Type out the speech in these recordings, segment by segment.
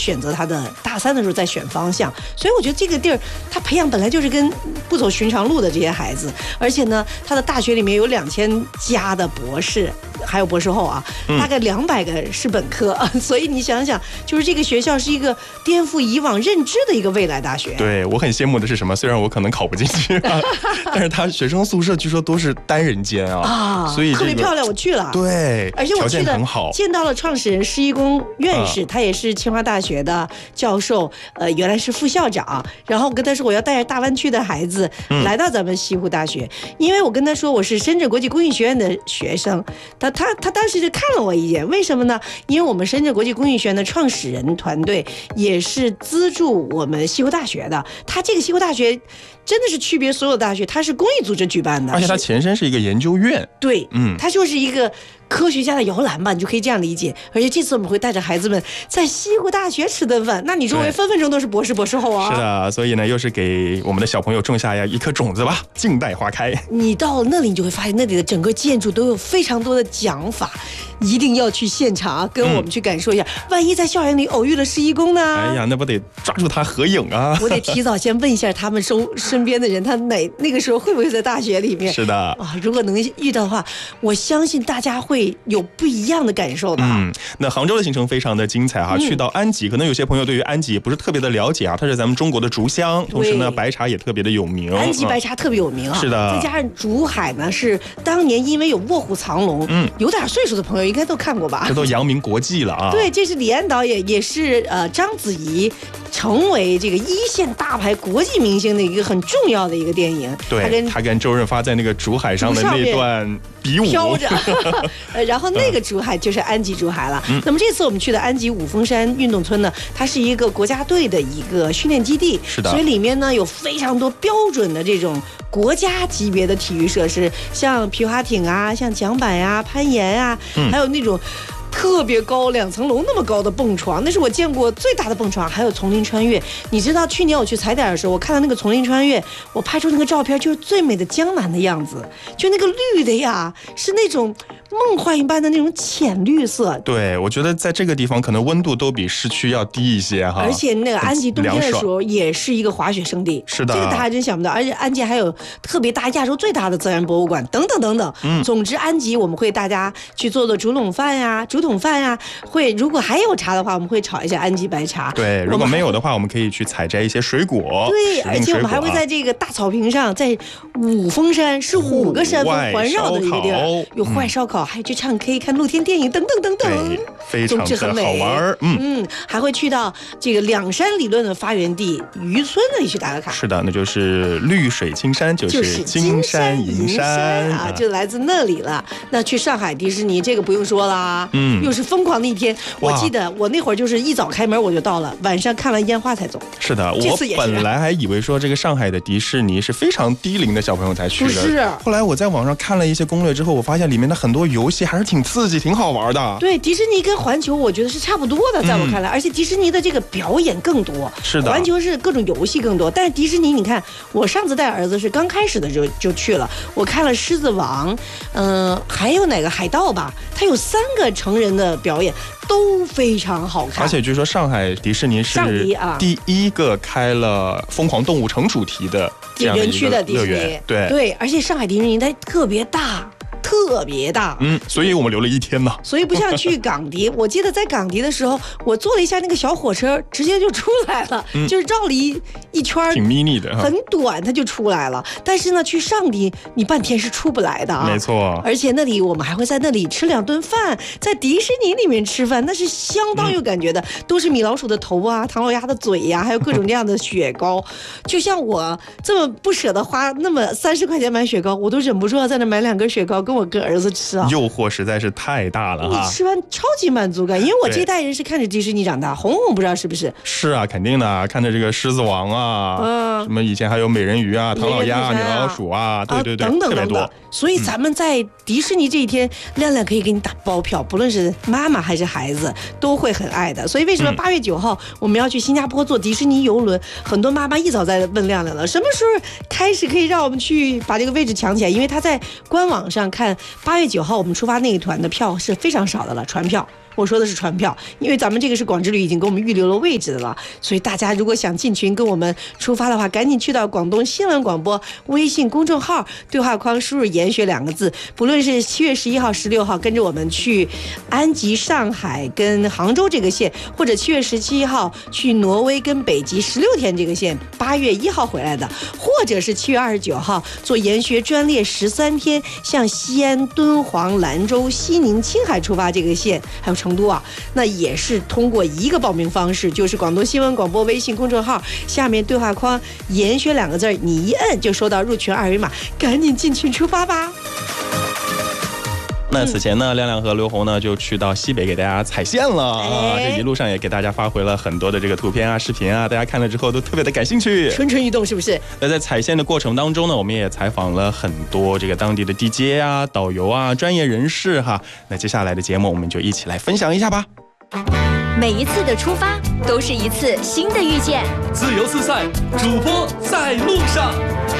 选择他的大三的时候再选方向。所以我觉得这个地儿他培养本来就是跟不走寻常路的这些孩子，而且呢，他的大学里面有2000加的博士，还有博士后啊，大概200个是本科，所以你想想，就是这个学校是一个颠覆以往认知的一个未来大学。 对，我很羡慕的是什么？虽然我可能考不进去啊，但是他学生宿舍据说都是单人间啊，所以特别漂亮，我去了。 对， 而且我去了，见到了创始人施一公院士，他也是清华大学的教授，原来是副校长。然后我跟他说我要带着大湾区的孩子来到咱们西湖大学，因为我跟他说我是深圳国际工艺学院的学生，他当时就看了我一眼，为什么呢？因为我们深圳国际工艺学院的创始人团队也是资助我们西湖大学的，他这个西湖大学真的是区别所有大学，它是公益组织举办的， 而且它前身是一个研究院。 对，它就是一个科学家的摇篮吧，你就可以这样理解。而且这次我们会带着孩子们在西湖大学吃顿饭，那你周围分分钟都是博士、博士后啊。 是的，所以呢，又是给我们的小朋友种下一颗种子吧，静待花开。 你到那里，你就会发现那里的整个建筑都有非常多的讲法，一定要去现场跟我们去感受一下。万一在校园里偶遇了施一公呢？ 哎呀，那不得抓住他合影啊！ 我得提早先问一下他们身边的人，他那个时候会不会在大学里面？ 是的啊，如果能遇到的话，我相信大家会有不一样的感受的。 那杭州的行程非常的精彩哈，去到安吉，可能有些朋友对于安吉也不是特别的了解啊，它是咱们中国的竹乡，同时呢白茶也特别的有名， 安吉白茶特别有名啊。 是的， 再加上竹海呢，是当年因为有卧虎藏龙，有点岁数的朋友应该都看过吧？ 这都扬名国际了啊！ 对，这是李安导演，也是章子怡成为这个一线大牌国际明星的一个很重要的一个电影。 对，他跟周润发在那个竹海上的那段比武， 飘着，然后那个竹海就是安吉竹海了。那么这次我们去的安吉五峰山运动村呢，它是一个国家队的一个训练基地， 是的， 所以里面呢有非常多标准的这种国家级别的体育设施，像皮划艇啊，像桨板啊，攀岩啊，还有那种特别高2层楼那么高的蹦床，那是我见过最大的蹦床。还有丛林穿越，你知道去年我去踩点的时候，我看到那个丛林穿越，我拍出那个照片就是最美的江南的样子，就那个绿的呀，是那种梦幻一般的那种浅绿色。 对，我觉得在这个地方可能温度都比市区要低一些哈。 而且那个安吉冬天的时候也是一个滑雪胜地， 是的， 这个大家真想不到。而且安吉还有特别大、亚洲最大的自然博物馆等等等等。总之安吉我们会大家去做竹筒饭呀，会如果还有茶的话，我们会炒一下安吉白茶。 对，如果没有的话，我们可以去采摘一些水果。 对，而且我们还会在这个大草坪上，在五峰山是5个山峰环绕的一个地儿，有户外烧烤，还有去唱 K、看露天电影等等等等， 非常的好玩。 还会去到这个2山理论的发源地渔村那里去打个卡。 是的，那就是绿水青山，就是金山银山啊，就来自那里了。那去上海迪士尼这个不用说了，又是疯狂的一天。我记得我那会儿就是一早开门我就到了，晚上看完烟花才走。 是的，我本来还以为说这个上海的迪士尼是非常低龄的小朋友才去的， 不是。 后来我在网上看了一些攻略之后，我发现里面的很多游戏还是挺刺激、挺好玩的。 对，迪士尼跟环球我觉得是差不多的，在我看来，而且迪士尼的这个表演更多。 是的， 环球是各种游戏更多，但是迪士尼，你看我上次带儿子是刚开始的就去了，我看了狮子王，还有哪个海盗吧，它有3个成人的表演。都非常好看， 而且据说上海迪士尼是第一个开了疯狂动物城主题的这样的一个乐园。 对，而且上海迪士尼它特别大。 所以我们留了1天呢。 所以不像去港迪，我记得在港迪的时候，我坐了一下那个小火车，直接就出来了，就是绕了一圈， 挺 mini 的， 很短，它就出来了。但是呢，去上迪你半天是出不来的啊。 没错。 而且那里我们还会在那里吃2顿饭，在迪士尼里面吃饭，那是相当有感觉的，都是米老鼠的头啊，唐老鸭的嘴呀，还有各种各样的雪糕。就像我这么不舍得花那么30块钱买雪糕，我都忍不住要在那买2根雪糕跟我儿子吃啊， 诱惑实在是太大了哈！ 你吃完超级满足感，因为我这一代人是看着迪士尼长大，红不知道是不是？ 是啊，肯定的，看着这个狮子王啊，什么以前还有美人鱼啊、唐老鸭、米老鼠啊，对， 等等特别多。 所以咱们在迪士尼这一天，亮亮可以给你打包票，不论是妈妈还是孩子都会很爱的。所以为什么8月9号我们要去新加坡坐迪士尼游轮？很多妈妈一早在问亮亮了，什么时候开始可以让我们去把这个位置抢起来？因为他在官网上看8月9号我们出发那一团的票是非常少的了，船票。 我说的是船票，因为咱们这个是广之旅已经给我们预留了位置的了，所以大家如果想进群跟我们出发的话，赶紧去到广东新闻广播微信公众号对话框输入研学2个字，不论是7月11号、16号跟着我们去安吉、上海跟杭州这个线，或者7月17号去挪威跟北极16天这个线，8月1号回来的，或者是7月29号做研学专列13天向西安、敦煌、兰州、西宁、青海出发这个线，还有成都啊，那也是通过一个报名方式，就是广东新闻广播微信公众号下面对话框研学2个字，你一摁就收到入群2维码，赶紧进群出发吧。 那此前呢，亮亮和刘红呢就去到西北给大家踩线了啊！这一路上也给大家发回了很多的这个图片啊、视频啊，大家看了之后都特别的感兴趣， 蠢蠢欲动，是不是？ 那在踩线的过程当中呢，我们也采访了很多这个当地的 DJ 啊、导游啊、专业人士哈。那接下来的节目，我们就一起来分享一下吧。 每一次的出发都是一次新的遇见， 自由自在，主播在路上。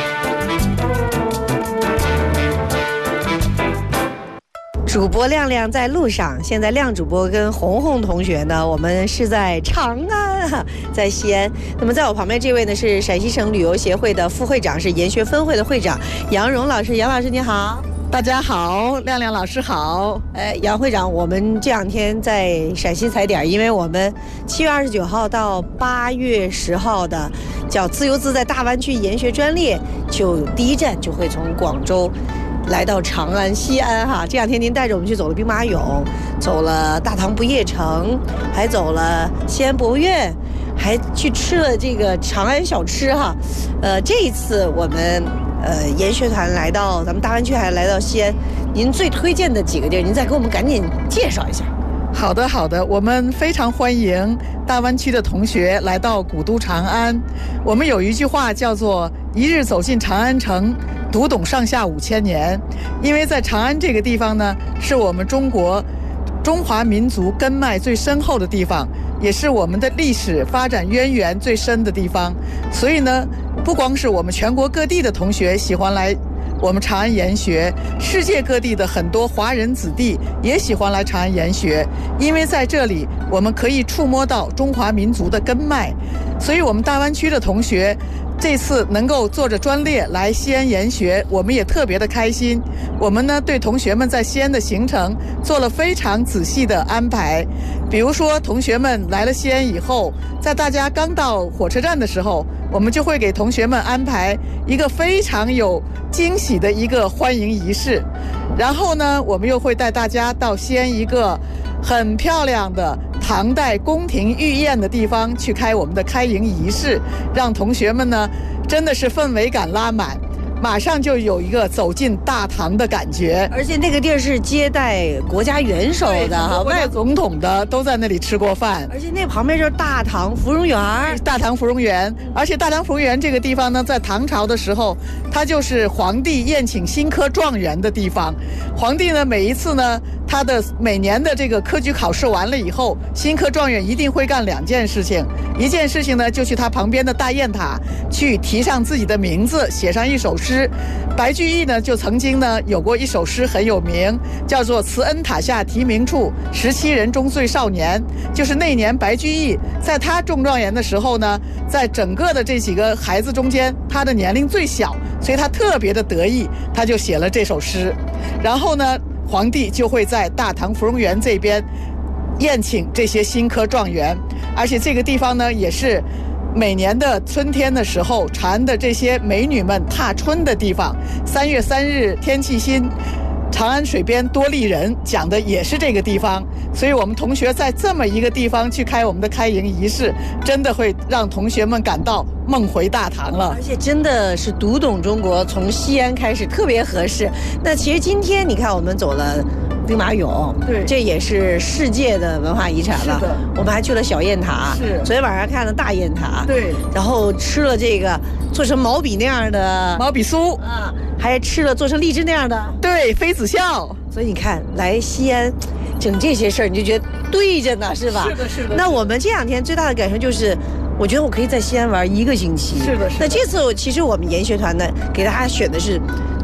主播亮亮在路上，现在亮主播跟红红同学呢，我们是在长安，在西安。那么在我旁边这位呢是陕西省旅游协会的副会长，是研学分会的会长杨荣老师。杨老师你好。 大家好，亮亮老师好。 杨会长，我们这2天在陕西踩点，因为我们7月29号到8月10号的叫自由自在大湾区研学专列，就第一站就会从广州来到长安、西安哈。这2天您带着我们去走了兵马俑，走了大唐不夜城，还走了西安博物院，还去吃了这个长安小吃哈。这一次我们研学团来到咱们大湾区，还来到西安，您最推荐的几个地儿，您再给我们赶紧介绍一下。 好的，好的，我们非常欢迎大湾区的同学来到古都长安。我们有一句话叫做“一日走进长安城，读懂上下5000年”。因为在长安这个地方呢，是我们中华民族根脉最深厚的地方，也是我们的历史发展渊源最深的地方。所以呢，不光是我们全国各地的同学喜欢来我们长安研学，世界各地的很多华人子弟也喜欢来长安研学，因为在这里我们可以触摸到中华民族的根脉。所以我们大湾区的同学这次能够坐着专列来西安研学，我们也特别的开心。我们呢对同学们在西安的行程做了非常仔细的安排。比如说同学们来了西安以后，在大家刚到火车站的时候，我们就会给同学们安排一个非常有惊喜的一个欢迎仪式。然后呢，我们又会带大家到西安一个很漂亮的唐代宫廷御宴的地方去开我们的开营仪式，让同学们呢真的是氛围感拉满，马上就有一个走进大唐的感觉。 而且那个地儿是接待国家元首的哈， 外总统的都在那里吃过饭。 而且那旁边就是大唐芙蓉园。 大唐芙蓉园，而且大唐芙蓉园这个地方呢，在唐朝的时候，它就是皇帝宴请新科状元的地方。皇帝呢，每一次呢，他的每年的这个科举考试完了以后，新科状元一定会干2件事情。一件事情呢，就去他旁边的大雁塔去题上自己的名字，写上一首诗。白居易呢，就曾经呢有过一首诗很有名，叫做“慈恩塔下题名处，17人中最少年”。就是那年白居易在他中状元的时候呢，在整个的这几个孩子中间，他的年龄最小，所以他特别的得意，他就写了这首诗。然后呢，皇帝就会在大唐芙蓉园这边宴请这些新科状元，而且这个地方呢，也是每年的春天的时候，长安的这些美女们踏春的地方。3月3日天气新，长安水边多丽人，讲的也是这个地方。所以我们同学在这么一个地方去开我们的开营仪式，真的会让同学们感到梦回大唐了。 而且真的是读懂中国，从西安开始特别合适。那其实今天你看我们走了兵马俑， 对， 这也是世界的文化遗产了。 是的， 我们还去了小雁塔， 是， 昨天晚上看了大雁塔， 对， 然后吃了这个做成毛笔那样的毛笔酥啊，还吃了做成荔枝那样的， 对，妃子笑。 所以你看来西安整这些事儿，你就觉得对着呢，是吧？ 是的，是的。 那我们这2天最大的感受就是，我觉得我可以在西安玩1个星期。 是的，是的。 那这次其实我们研学团呢，给大家选的是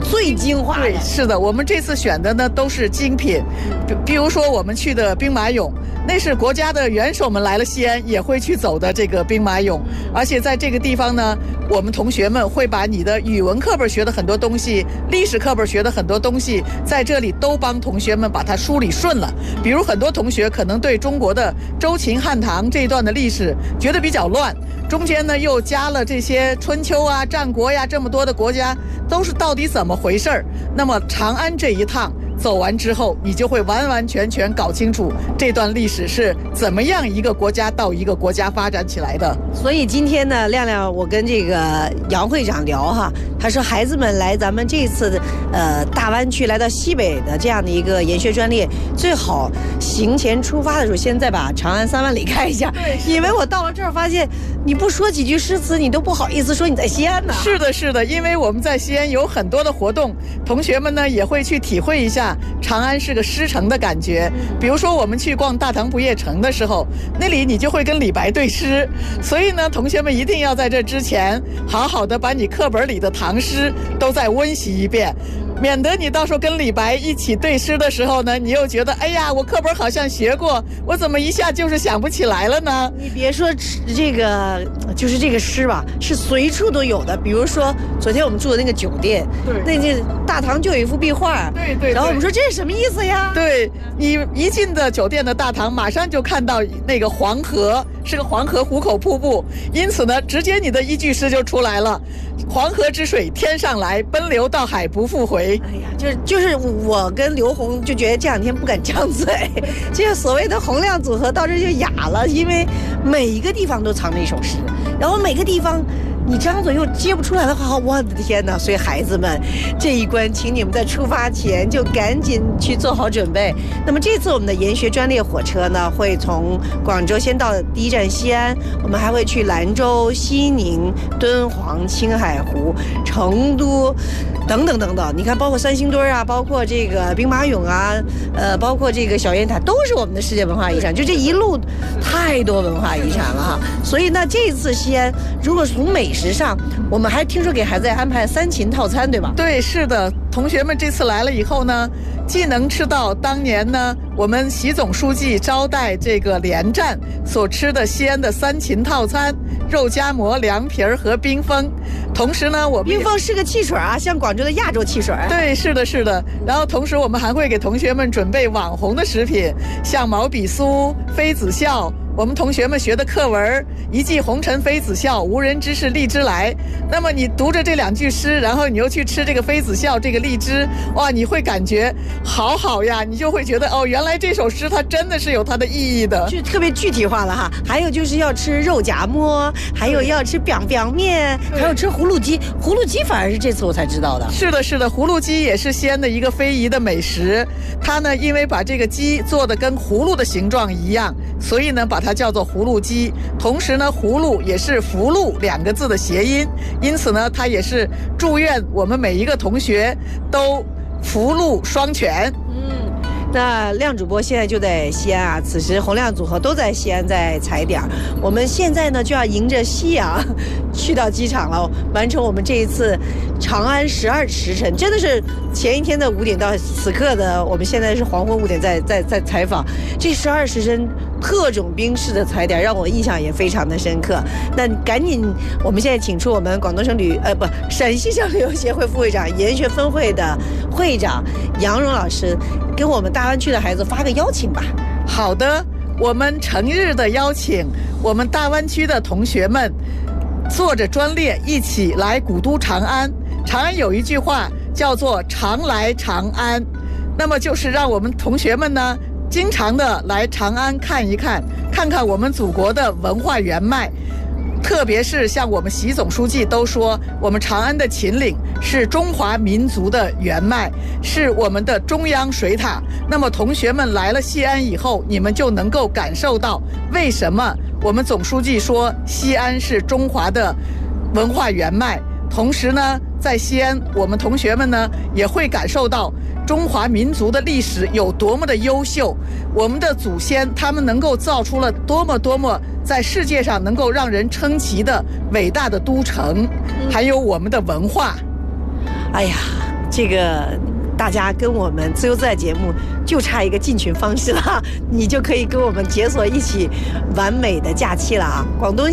最精华的。 对，是的，我们这次选的呢都是精品，比如说我们去的兵马俑，那是国家的元首们来了西安也会去走的这个兵马俑，而且在这个地方呢，我们同学们会把你的语文课本学的很多东西，历史课本学的很多东西，在这里都帮同学们把它梳理顺了。比如很多同学可能对中国的周秦汉唐这一段的历史觉得比较乱，中间呢又加了这些春秋啊、战国呀，这么多的国家都是到底怎么回事儿。那么长安这一趟走完之后，你就会完完全全搞清楚这段历史是怎么样一个国家到一个国家发展起来的。 所以今天呢，亮亮，我跟这个杨会长聊哈，他说孩子们来咱们这次的大湾区来到西北的这样的一个研学专列，最好行前出发的时候，先再把长安3万里看一下，因为我到了这儿发现你不说几句诗词，你都不好意思说你在西安呢。 是的，是的，因为我们在西安有很多的活动，同学们呢也会去体会一下长安是个诗城的感觉。比如说我们去逛大唐不夜城的时候，那里你就会跟李白对诗，所以呢同学们一定要在这之前好好的把你课本里的唐诗都再温习一遍，免得你到时候跟李白一起对诗的时候呢，你又觉得哎呀，我课本好像学过，我怎么一下就是想不起来了呢？ 你别说这个，就是这个诗吧，是随处都有的。比如说昨天我们住的那个酒店，那大唐就有一幅壁画，对，然后我们说这是什么意思呀？ 对，你一进的酒店的大堂，马上就看到那个黄河，是个黄河壶口瀑布，因此呢，直接你的一句诗就出来了：黄河之水天上来，奔流到海不复回。 哎呀，就是我跟刘红就觉得这2天不敢张嘴，这个所谓的洪亮组合到这就哑了，因为每一个地方都藏着一首诗，然后每个地方你张嘴又接不出来的话，我的天哪！所以孩子们这一关，请你们在出发前就赶紧去做好准备。那么这次我们的研学专列火车呢，会从广州先到第一站西安，我们还会去兰州、西宁、敦煌、青海湖、成都等等等等。你看，包括三星堆啊，包括这个兵马俑啊，包括这个小雁塔，都是我们的世界文化遗产。就这一路太多文化遗产了哈。所以呢，这次西安如果从美食上，我们还听说给孩子安排3秦套餐，对吧？ 对，是的，同学们这次来了以后呢，既能吃到当年呢我们习总书记招待这个连战所吃的西安的3秦套餐，肉夹馍、凉皮儿和冰峰。同时呢，我们冰峰是个汽水啊，像广州的亚洲汽水。 对，是的，是的。然后同时我们还会给同学们准备网红的食品，像毛笔酥、妃子笑。我们同学们学的课文一骑红尘妃子笑，无人知是荔枝来。那么你读着这2句诗，然后你又去吃这个妃子笑，这个荔枝，哇，你会感觉好好呀，你就会觉得哦，原来这首诗它真的是有它的意义的， 就特别具体化了哈。还有就是要吃肉夹馍，还有要吃biang biang面，还有吃葫芦鸡。葫芦鸡反而是这次我才知道的。 是的，是的，葫芦鸡也是西安的一个非遗的美食。它呢，因为把这个鸡做的跟葫芦的形状一样，所以呢把它叫做葫芦鸡。同时呢，葫芦也是福禄2个字的谐音，因此呢，它也是祝愿我们每一个同学都福禄双全。 那亮主播现在就在西安啊，此时洪亮组合都在西安在踩点。我们现在呢就要迎着夕阳去到机场了，完成我们这一次长安12时辰，真的是前一天的5点到此刻的，我们现在是黄昏5点在采访。这12时辰特种兵式的踩点让我印象也非常的深刻。那赶紧，我们现在请出我们广东省陕西省旅游协会副会长、研学分会的会长杨荣老师，跟我们大湾区的孩子发个邀请吧。 好的，我们诚挚的邀请我们大湾区的同学们坐着专列一起来古都长安。长安有一句话叫做常来长安，那么就是让我们同学们呢经常的来长安看一看，看看我们祖国的文化原脉。特别是像我们习总书记都说，我们长安的秦岭是中华民族的原脉，是我们的中央水塔。那么同学们来了西安以后，你们就能够感受到为什么我们总书记说西安是中华的文化原脉。同时呢，在西安我们同学们呢也会感受到中华民族的历史有多么的优秀，我们的祖先他们能够造出了多么在世界上能够让人称奇的伟大的都城，还有我们的文化。 哎呀， 这个大家跟我们自由自在节目就差一个进群方式了，你就可以跟我们解锁一起完美的假期了啊！广东